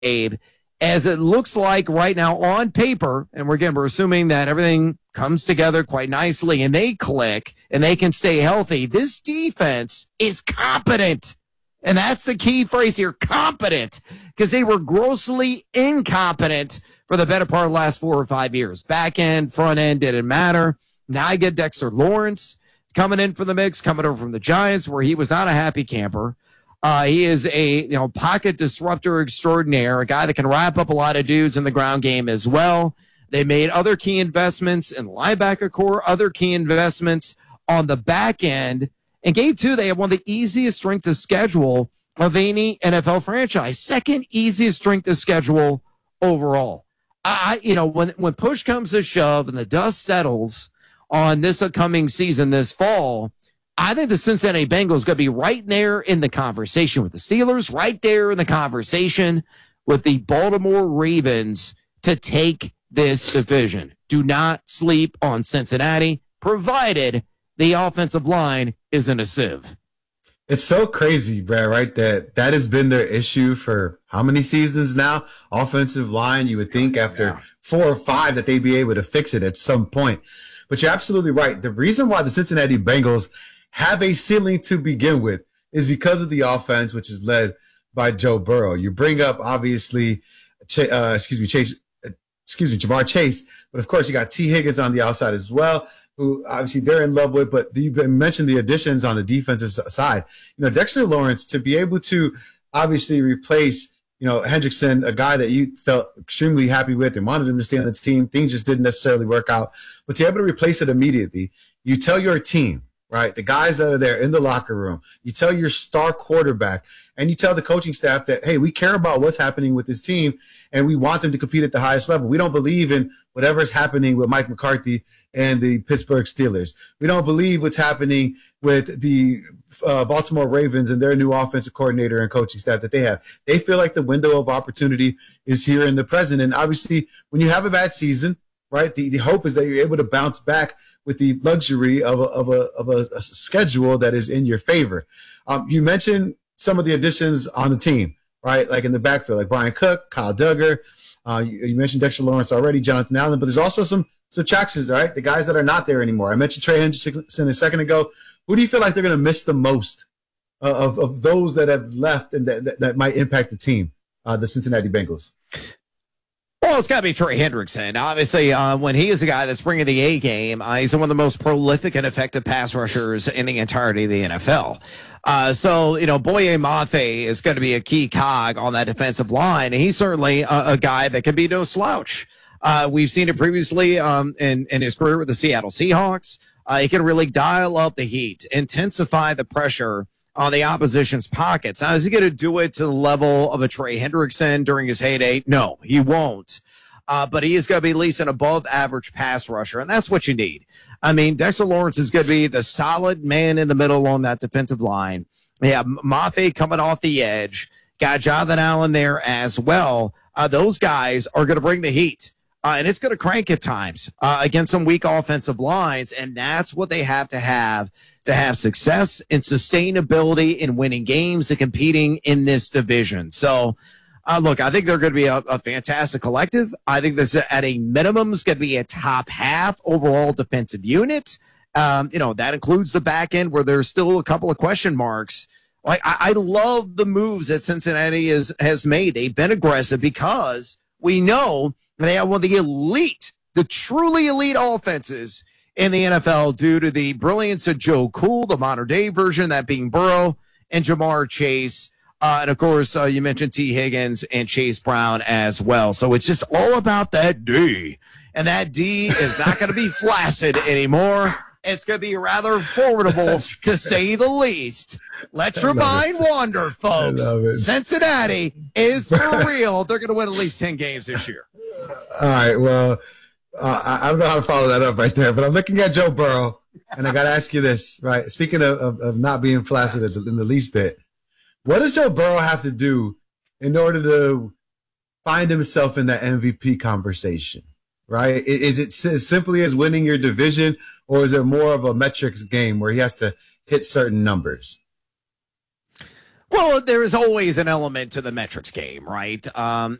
Abe, as it looks like right now on paper, and we're assuming that everything comes together quite nicely and they click and they can stay healthy. This defense is competent. And that's the key phrase here, competent, because they were grossly incompetent for the better part of the last 4 or 5 years. Back end, front end, didn't matter. Now I get Dexter Lawrence coming in for the mix, coming over from the Giants, where he was not a happy camper. He is a pocket disruptor extraordinaire, a guy that can wrap up a lot of dudes in the ground game as well. They made other key investments in the linebacker core, other key investments on the back end. And game 2, they have one of the easiest strength of schedule of any NFL franchise. Second easiest strength of schedule overall. When push comes to shove and the dust settles on this upcoming season this fall, I think the Cincinnati Bengals going to be right there in the conversation with the Steelers, right there in the conversation with the Baltimore Ravens to take this division. Do not sleep on Cincinnati, provided the offensive line isn't a sieve. It's so crazy, Brad, right? That has been their issue for how many seasons now? Offensive line, you would think after 4 or 5 that they'd be able to fix it at some point. But you're absolutely right. The reason why the Cincinnati Bengals have a ceiling to begin with is because of the offense, which is led by Joe Burrow. You bring up, obviously, Ja'Marr Chase, but of course you got T. Higgins on the outside as well, who obviously they're in love with, but you mentioned the additions on the defensive side. Dexter Lawrence, to be able to obviously replace, Hendrickson, a guy that you felt extremely happy with and wanted him to stay on the team. Things just didn't necessarily work out, but to be able to replace it immediately, you tell your team, right, the guys that are there in the locker room, you tell your star quarterback, and you tell the coaching staff that, hey, we care about what's happening with this team, and we want them to compete at the highest level. We don't believe in whatever's happening with Mike McCarthy and the Pittsburgh Steelers. We don't believe what's happening with the Baltimore Ravens and their new offensive coordinator and coaching staff that they have. They feel like the window of opportunity is here in the present. And obviously, when you have a bad season, right, the hope is that you're able to bounce back with the luxury of a schedule that is in your favor. You mentioned some of the additions on the team, right? Like in the backfield, like Brian Cook, Kyle Duggar. You mentioned Dexter Lawrence already, Jonathan Allen, but there's also some subtractions, right? The guys that are not there anymore. I mentioned Trey Hendrickson a second ago. Who do you feel like they're going to miss the most of those that have left and that might impact the team, the Cincinnati Bengals? Well, it's got to be Trey Hendrickson. Obviously, when he is the guy that's bringing the A game, he's one of the most prolific and effective pass rushers in the entirety of the NFL. Boye Mafe is going to be a key cog on that defensive line, and he's certainly a guy that can be no slouch. We've seen it previously in his career with the Seattle Seahawks. He can really dial up the heat, intensify the pressure on the opposition's pockets. Now, is he going to do it to the level of a Trey Hendrickson during his heyday? No, he won't. But he is going to be at least an above-average pass rusher, and that's what you need. I mean, Dexter Lawrence is going to be the solid man in the middle on that defensive line. Yeah, Mafe coming off the edge. Got Jonathan Allen there as well. Those guys are going to bring the heat. And it's going to crank at times against some weak offensive lines, and that's what they have to have success and sustainability in winning games and competing in this division. So, look, I think they're going to be a fantastic collective. I think this, at a minimum, is going to be a top half overall defensive unit. That includes the back end where there's still a couple of question marks. Like, I love the moves that Cincinnati has made. They've been aggressive because we know they have one of the truly elite offenses in the NFL due to the brilliance of Joe Cool, the modern day version, that being Burrow and Ja'Marr Chase. And of course, you mentioned T. Higgins and Chase Brown as well. So it's just all about that D. And that D is not going to be flaccid anymore. It's going to be rather formidable, to say the least. Let your mind wander, folks. Cincinnati is for real. They're going to win at least 10 games this year. All right, well, I don't know how to follow that up right there, but I'm looking at Joe Burrow, and I got to ask you this, right? Speaking of not being flaccid in the least bit, what does Joe Burrow have to do in order to find himself in that MVP conversation, right? Is it as simply as winning your division, or is it more of a metrics game where he has to hit certain numbers? Well, there is always an element to the metrics game, right?